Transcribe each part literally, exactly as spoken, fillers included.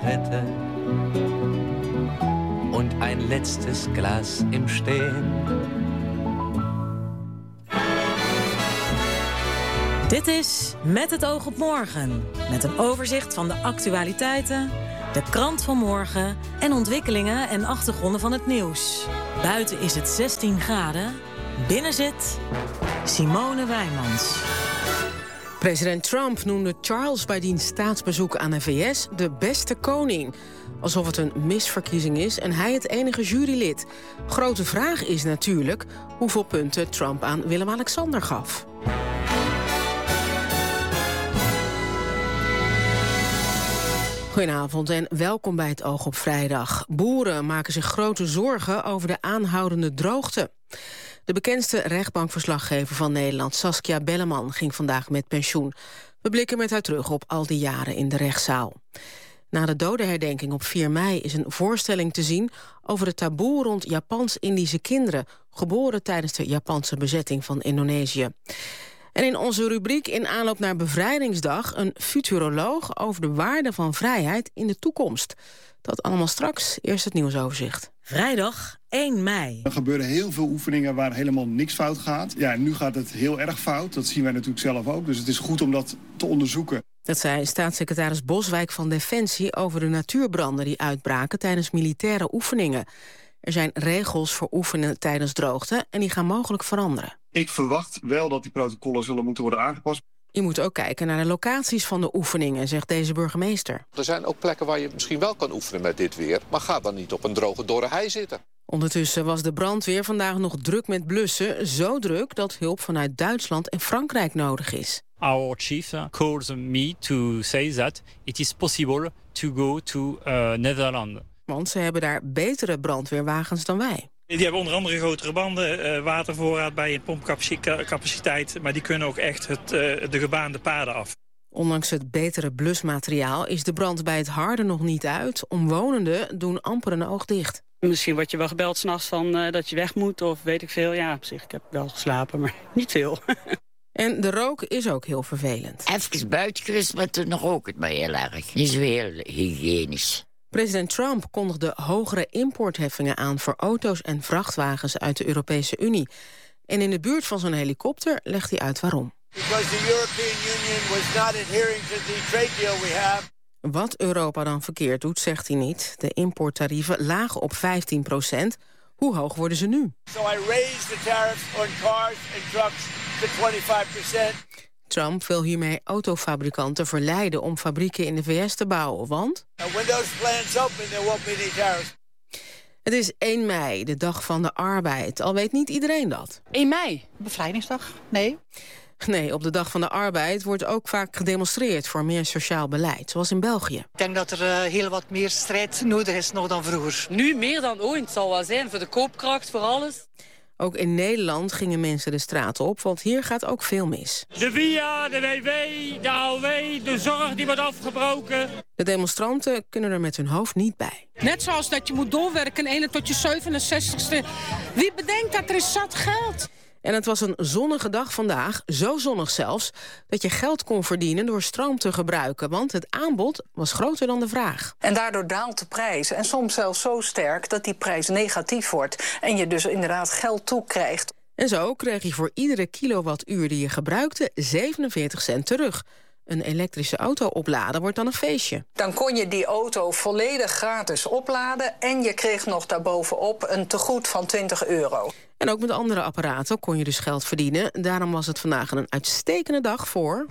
hätte und ein letztes Glas im Stehen. Dit is Met het oog op morgen. Met een overzicht van de actualiteiten, de krant van morgen en ontwikkelingen en achtergronden van het nieuws. Buiten is het zestien graden. Binnen zit Simone Wijmans. President Trump noemde Charles bij diens staatsbezoek aan de V S de beste koning. Alsof het een misverkiezing is en hij het enige jurylid. Grote vraag is natuurlijk hoeveel punten Trump aan Willem-Alexander gaf. Goedenavond en welkom bij het Oog op Vrijdag. Boeren maken zich grote zorgen over de aanhoudende droogte. De bekendste rechtbankverslaggever van Nederland, Saskia Belleman, ging vandaag met pensioen. We blikken met haar terug op al die jaren in de rechtszaal. Na de dodenherdenking op vier mei is een voorstelling te zien over het taboe rond Japans-Indische kinderen, geboren tijdens de Japanse bezetting van Indonesië. En in onze rubriek in aanloop naar Bevrijdingsdag een futuroloog over de waarde van vrijheid in de toekomst. Dat allemaal straks. Eerst het nieuwsoverzicht. Vrijdag één mei. Er gebeuren heel veel oefeningen waar helemaal niks fout gaat. Ja, en nu gaat het heel erg fout. Dat zien wij natuurlijk zelf ook. Dus het is goed om dat te onderzoeken. Dat zei staatssecretaris Boswijk van Defensie over de natuurbranden die uitbraken tijdens militaire oefeningen. Er zijn regels voor oefenen tijdens droogte en die gaan mogelijk veranderen. Ik verwacht wel dat die protocollen zullen moeten worden aangepast. Je moet ook kijken naar de locaties van de oefeningen, zegt deze burgemeester. Er zijn ook plekken waar je misschien wel kan oefenen met dit weer, maar ga dan niet op een droge dorre hei zitten. Ondertussen was de brandweer vandaag nog druk met blussen. Zo druk dat hulp vanuit Duitsland en Frankrijk nodig is. Our chief calls me to say that it is possible to go to uh, Netherlands. Want ze hebben daar betere brandweerwagens dan wij. Die hebben onder andere grotere banden, uh, watervoorraad bij een pompcapaciteit. Maar die kunnen ook echt het, uh, de gebaande paden af. Ondanks het betere blusmateriaal is de brand bij het harde nog niet uit. Omwonenden doen amper een oog dicht. Misschien word je wel gebeld 's nachts van uh, dat je weg moet of weet ik veel. Ja, op zich, ik heb wel geslapen, maar niet veel. En de rook is ook heel vervelend. Even buiten gerust, maar toen nog ook het maar heel erg. Niet zo heel hygiënisch. President Trump kondigde hogere importheffingen aan voor auto's en vrachtwagens uit de Europese Unie. En in de buurt van zo'n helikopter legt hij uit waarom. Wat Europa dan verkeerd doet, zegt hij niet. De importtarieven lagen op vijftien procent. Hoe hoog worden ze nu? So I raised the tariffs on cars and trucks to twenty-five percent. Trump wil hiermee autofabrikanten verleiden om fabrieken in de V S te bouwen, want... Het is één mei, de dag van de arbeid. Al weet niet iedereen dat. één mei? Bevrijdingsdag? Nee. Nee, op de dag van de arbeid wordt ook vaak gedemonstreerd voor meer sociaal beleid, zoals in België. Ik denk dat er uh, heel wat meer strijd nodig is nog dan vroeger. Nu meer dan ooit zal wel zijn, voor de koopkracht, voor alles. Ook in Nederland gingen mensen de straat op, want hier gaat ook veel mis. De via, de W W, de A O W, de zorg die wordt afgebroken. De demonstranten kunnen er met hun hoofd niet bij. Net zoals dat je moet doorwerken eigenlijk tot je zevenenzestigste. Wie bedenkt dat er is zat geld? En het was een zonnige dag vandaag, zo zonnig zelfs, dat je geld kon verdienen door stroom te gebruiken, want het aanbod was groter dan de vraag. En daardoor daalt de prijs en soms zelfs zo sterk dat die prijs negatief wordt en je dus inderdaad geld toekrijgt. En zo kreeg je voor iedere kilowattuur die je gebruikte zevenenveertig cent terug. Een elektrische auto opladen wordt dan een feestje. Dan kon je die auto volledig gratis opladen en je kreeg nog daarbovenop een tegoed van twintig euro. En ook met andere apparaten kon je dus geld verdienen. Daarom was het vandaag een uitstekende dag voor...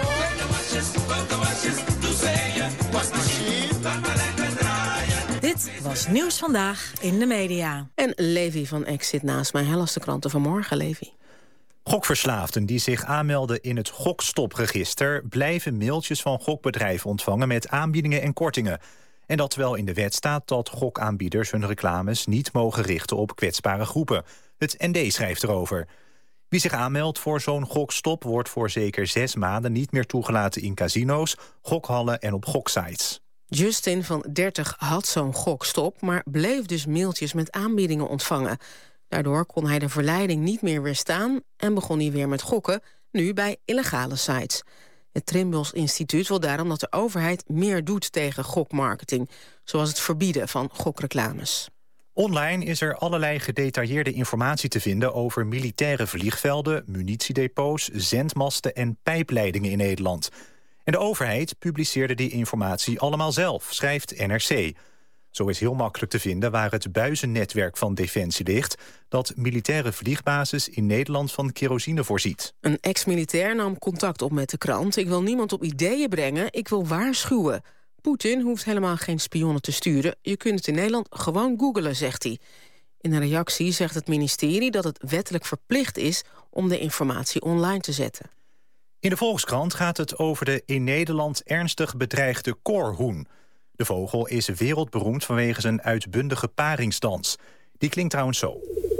Dit was Nieuws Vandaag in de media. En Levi van Eck zit naast mij. Hij las de kranten vanmorgen, Levi. Gokverslaafden die zich aanmelden in het gokstopregister... blijven mailtjes van gokbedrijven ontvangen met aanbiedingen en kortingen. En dat terwijl in de wet staat dat gokaanbieders hun reclames... niet mogen richten op kwetsbare groepen. Het N D schrijft erover. Wie zich aanmeldt voor zo'n gokstop... wordt voor zeker zes maanden niet meer toegelaten in casino's... gokhallen en op goksites. Justin van dertig had zo'n gokstop... maar bleef dus mailtjes met aanbiedingen ontvangen... Daardoor kon hij de verleiding niet meer weerstaan en begon hij weer met gokken, nu bij illegale sites. Het Trimbos Instituut wil daarom dat de overheid meer doet tegen gokmarketing, zoals het verbieden van gokreclames. Online is er allerlei gedetailleerde informatie te vinden over militaire vliegvelden, munitiedepots, zendmasten en pijpleidingen in Nederland. En de overheid publiceerde die informatie allemaal zelf, schrijft N R C. Zo is heel makkelijk te vinden waar het buizennetwerk van Defensie ligt, dat militaire vliegbasis in Nederland van kerosine voorziet. Een ex-militair nam contact op met de krant. Ik wil niemand op ideeën brengen, ik wil waarschuwen. Poetin hoeft helemaal geen spionnen te sturen. Je kunt het in Nederland gewoon googlen, zegt hij. In een reactie zegt het ministerie dat het wettelijk verplicht is om de informatie online te zetten. In de Volkskrant gaat het over de in Nederland ernstig bedreigde koorhoen. De vogel is wereldberoemd vanwege zijn uitbundige paringsdans. Die klinkt trouwens zo.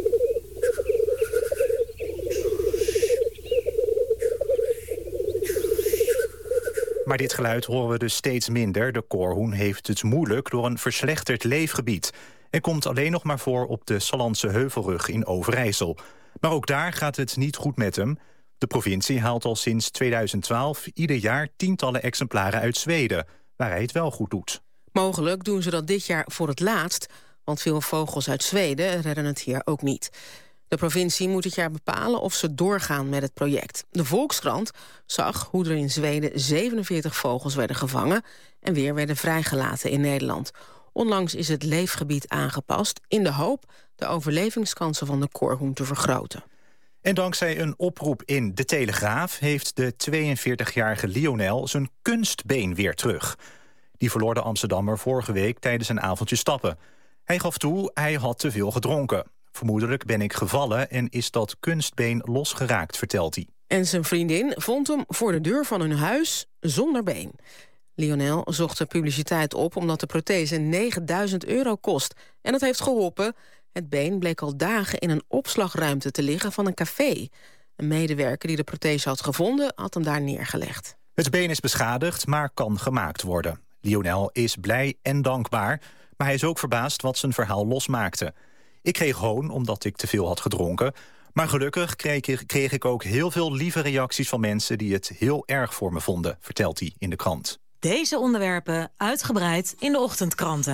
Maar dit geluid horen we dus steeds minder. De koorhoen heeft het moeilijk door een verslechterd leefgebied en komt alleen nog maar voor op de Sallandse Heuvelrug in Overijssel. Maar ook daar gaat het niet goed met hem. De provincie haalt al sinds tweeduizend twaalf ieder jaar tientallen exemplaren uit Zweden, waar hij het wel goed doet. Mogelijk doen ze dat dit jaar voor het laatst, want veel vogels uit Zweden redden het hier ook niet. De provincie moet dit jaar bepalen of ze doorgaan met het project. De Volkskrant zag hoe er in Zweden zevenenveertig vogels werden gevangen en weer werden vrijgelaten in Nederland. Onlangs is het leefgebied aangepast in de hoop de overlevingskansen van de koorhoen te vergroten. En dankzij een oproep in De Telegraaf heeft de tweeënveertigjarige Lionel zijn kunstbeen weer terug. Die verloor de Amsterdammer vorige week tijdens een avondje stappen. Hij gaf toe, hij had te veel gedronken. Vermoedelijk ben ik gevallen en is dat kunstbeen losgeraakt, vertelt hij. En zijn vriendin vond hem voor de deur van hun huis zonder been. Lionel zocht de publiciteit op omdat de prothese negenduizend euro kost. En dat heeft geholpen. Het been bleek al dagen in een opslagruimte te liggen van een café. Een medewerker die de prothese had gevonden had hem daar neergelegd. Het been is beschadigd, maar kan gemaakt worden. Lionel is blij en dankbaar, maar hij is ook verbaasd wat zijn verhaal losmaakte. Ik kreeg hoon omdat ik te veel had gedronken, maar gelukkig kreeg ik, kreeg ik ook heel veel lieve reacties van mensen die het heel erg voor me vonden, vertelt hij in de krant. Deze onderwerpen uitgebreid in de ochtendkranten.